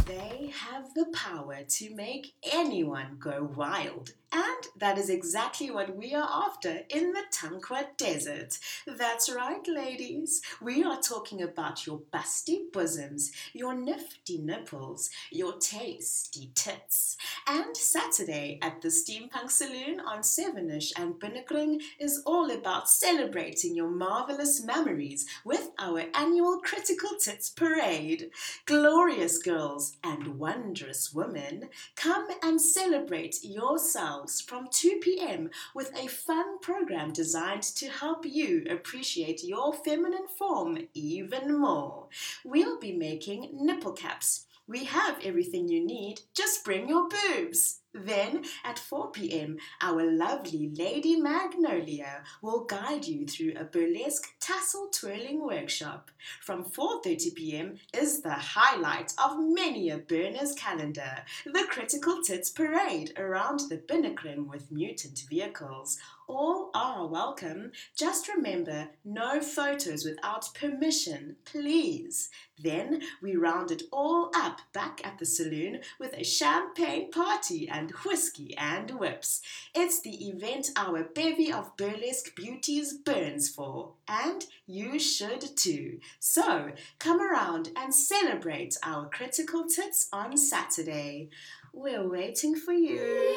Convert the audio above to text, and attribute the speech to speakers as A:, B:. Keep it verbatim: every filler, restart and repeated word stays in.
A: They have the power to make anyone go wild. And that is exactly what we are after in the Tankwa Desert. That's right, ladies. We are talking about your busty bosoms, your nifty nipples, your tasty tits. And Saturday at the Steampunk Saloon on Sevenish and Binnekring is all about celebrating your marvelous memories with our annual Critical Tits Parade. Glorious girls and wondrous women, come and celebrate yourselves from two p.m. with a fun program designed to help you appreciate your feminine form even more. We'll be making nipple caps. We have everything you need, just bring your boobs. Then, at four p.m., our lovely Lady Magnolia will guide you through a burlesque tassel twirling workshop. From four thirty p.m. is the highlight of many a burner's calendar, the Critical Tits Parade around the Binnekring with mutant vehicles. All are welcome. Just remember, no photos without permission, please. Then we round it all up back at the saloon with a champagne party and whiskey and whips. It's the event our bevy of burlesque beauties burns for, and you should too. So come around and celebrate our Critical Tits on Saturday. We're waiting for you.